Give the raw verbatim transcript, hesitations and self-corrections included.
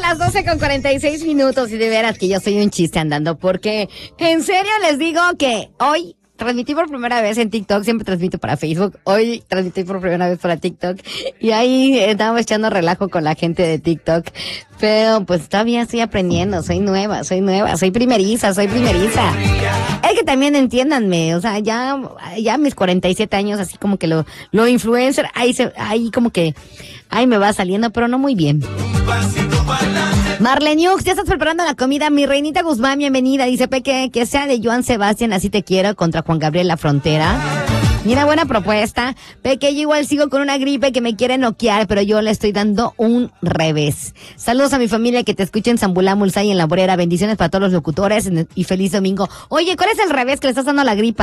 las doce con cuarenta y seis minutos y de veras que yo soy un chiste andando porque en serio les digo que hoy transmití por primera vez en TikTok, siempre transmito para Facebook, hoy transmití por primera vez para TikTok y ahí estábamos echando relajo con la gente de TikTok, pero pues todavía estoy aprendiendo, soy nueva, soy nueva, soy primeriza, soy primeriza. Es que también entiéndanme, o sea, ya, ya mis cuarenta y siete años, así como que lo, lo influencer, ahí se, ahí como que, ahí me va saliendo, pero no muy bien. Marlene Hughes, ya estás preparando la comida. Mi reinita Guzmán, bienvenida. Dice Peque, que sea de Joan Sebastián, Así te quiero, contra Juan Gabriel La Frontera. Mira, buena propuesta. Peque, yo igual sigo con una gripe que me quiere noquear, pero yo le estoy dando un revés. Saludos a mi familia que te escucha en Zambulá, Mulsay, en La Borera. Bendiciones para todos los locutores y feliz domingo. Oye, ¿cuál es el revés que le estás dando a la gripa?